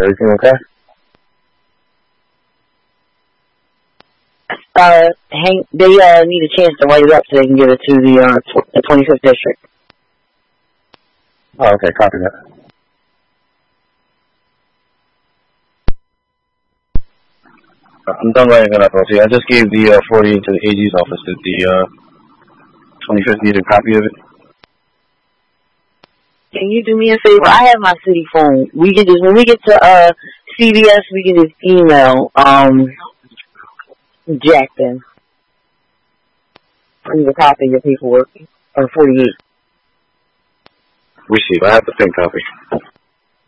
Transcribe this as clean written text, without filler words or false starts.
Everything okay? They need a chance to write it up so they can give it to the 25th district. Oh, okay, copy that. I'm done writing it up, okay? I just gave the 48 to the AG's office. Did the 25th need a copy of it? Can you do me a favor? I have my city phone. We can just, when we get to CVS, we can just email Jackson. Leave a copy of your paperwork, or 48. Receive. I have the same copy.